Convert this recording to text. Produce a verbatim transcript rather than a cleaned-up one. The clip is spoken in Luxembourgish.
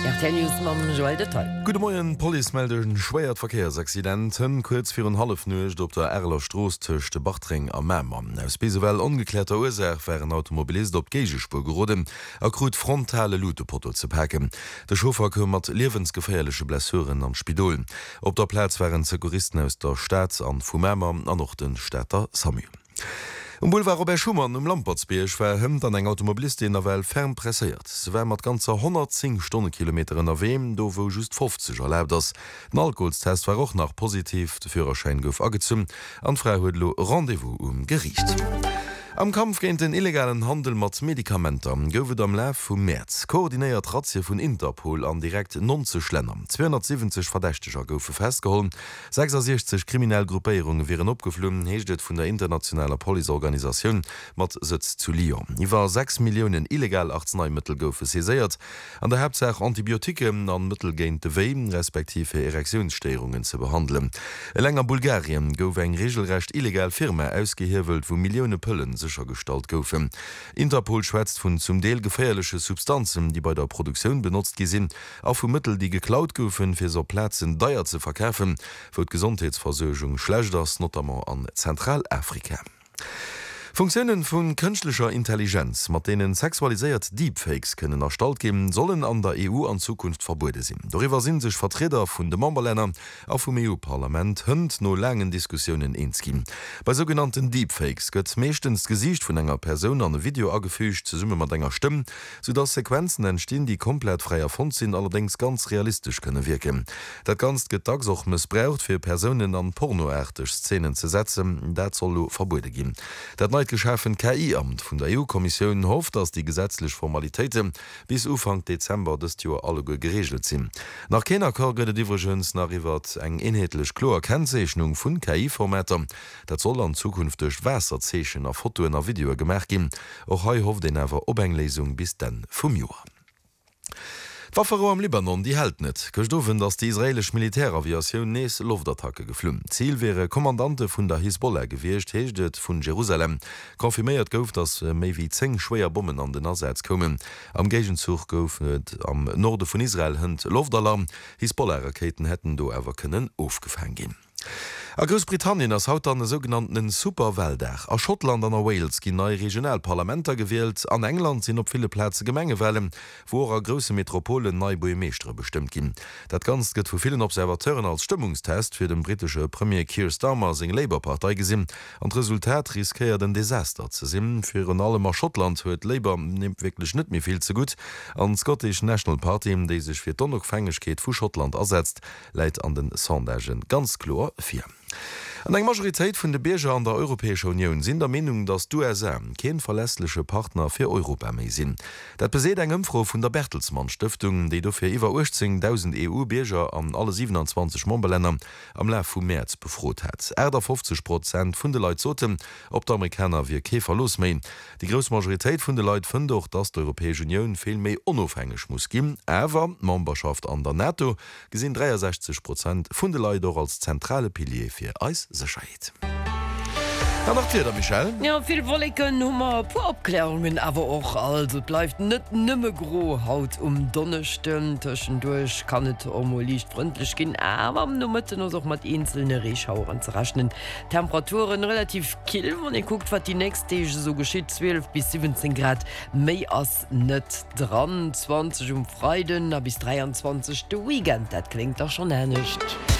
News mam Joel Detail. Gute Morgen, Police melden schwert Verkehrsaccidenten kurz für ein halb Nucht op der Erler Stroß töchte Bachtring am Mämmer. Aus Bisewell ungeklärter Ursache wären Automobilist op Gegespur geroden, akut frontale Luteporto zu packen. Der Chauffeur kümmert lebensgefährliche Blessuren am Spidol. Op der Platz waren Sekuristen aus der Stadt an Fumämmer an noch den Städter Samuel. Um Boulevard Robert Schumann um Lampertsbeerch war hëmmt an eng Automobilist in der Welt fern pressiert. Se wär mat ganzer hundertzehn Stundenkilometer in erwem, do wo just fünfzig erlaubt ass. Den Alkoholstest war auch nach positiv, de Führerschein gouf agezum, an Freihuedlo Rendezvous um Gericht. Am Kampf gegen den illegalen Handel mit Medikamenten goufet am Lauf vom März koordiniert Razzia von Interpol an direkt neunzig Schländer. zweihundertsiebzig Verdächtiger goufe festgeholt, sechsundsechzig kriminelle Gruppierungen wären abgeflogen, heecht von der internationalen Polizeorganisation mit Sitz zu Lyon. Über sechs Millionen illegal Arzneimittel goufe seisiert, an der Hauptsache Antibiotiken an Mittel gegen de Wehen respektive Erektionsstörungen zu behandeln. Länger Bulgarien gouf eng regelrecht illegal Firma ausgehirwelt, wo Millionen Pillen sichergestalt goufen. Interpol schwätzt vun zum Deel gefährliche Substanzen, die bei der Produktion benutzt gesinn, auch vu Mittel, die geklaut goufen, fir so Plätzen deier zu verkäfen, wo d Gesundheitsversorgung schlecht ass, notamment an Zentralafrika. Funktionen vun künstlicher Intelligenz, mit denen sexualisiert Deepfakes können erstalt geben, sollen an der E U an Zukunft verboten sein. Darüber sind sich Vertreter von den Memberländern auf dem E U-Parlament hünd no langen Diskussionen einsgeben. Bei sogenannten Deepfakes gött meistens Gesicht von einer Person an ein Video angefügt, zusammen mit einer Stimme, sodass Sequenzen entstehen, die komplett frei erfunden sind, allerdings ganz realistisch können wirken. Das Ganze wird auch missbraucht, für Personen an pornoartige Szenen zu setzen, das soll verboten geben. Das geschaffen K I-Amt von der E U-Kommission hofft, dass die gesetzlichen Formalitäten bis Anfang Dezember des Jahres alle geregelt sind. Nach keiner Korge der Divergenz nachriwert eng inhaltlich klare Kennzeichnung von K I-Formaten. Das soll an Zukunft durch Wasserzeichen auf Foto und Video gemacht gehen. Auch heute hofft den aber ob eine Lesung bis dann vom Jahr. Waffer am Libanon die hält net. Gestofen, dass die israelisch Militäraviation nees Luftattacke geflümmt. Ziel wäre Kommandante vun der Hisbollah gewircht, heeschtet vun Jerusalem. Konfirmiert gouf, dass äh, méi wie zehn schwerer Bomben an den Asseits kommen. Am Gegenzug gouf net am Norde von Israel hënd Luftalarm. Hisbollah-Raketen hätten do ewer können aufgefangen gehen. A Großbritannien ass haut an den sogenannten Superwäldach. A Schottland an a Wales gin neue Regionalparlamenter gewählt, an England sinn op viele Plätze Gemengewellen, wo a grosse Metropolen neue Boemeestre bestimmt gin. Dat ganz gëtt vu vielen Observateuren als Stimmungstest fir den britische Premier Keir Starmer seg Labour-Partei gesinn. An Resultat riskiert den Desaster ze sinn. Fir an allem a Schottland huet Labour nimmt wirklich net mir viel zu gut. An Scottish National Party, déi sech fir d'Onnogfängegkeet vu Schottland ersetzt, leiit an den Sondagen ganz klar vier. An eng Majoritéit vun de Bierger an der Europäischer Union sind der Meinung, dass d'U S A kein verlässliche Partner fir Europa méi sinn. Dat beseet eng Ëmfro vun der Bertelsmann Stiftung, déi do fir iwwer achtzigtausend E U-Bierger an alle siebenundzwanzig Memberländer am Lauf vum März befrot hat. Äder fünfzig Prozent vun de Leiit zoten, op d'Amerikaner wie Käfer los méi. Die grosse Majoritéit vun de Leiit fën doch, dass d' Europäische Union viel méi onofhängig muss ginn. Äwer Memberschaft an der NATO gesinn dreiundsechzig Prozent vun de Leiit doch als zentrale Pilier fir Eis Sicherheit. Dir, Michel? Ja, viel Wolken Nummer paar Abklärungen, aber auch also bleibt nicht nimme gro Haut um Donnerstern zwischendurch kann es auch mal leicht freundlich gehen, aber am Nummer noch auch mit einzelnen Rehschauern zu rechnen. Temperaturen relativ kill, wenn ihr guckt, was die nächste Tage so geschieht, zwölf bis siebzehn Grad, mehr als nicht dran, zwanzig um Freitag bis dreiundzwanzig der Weekend, das klingt doch schon ernst.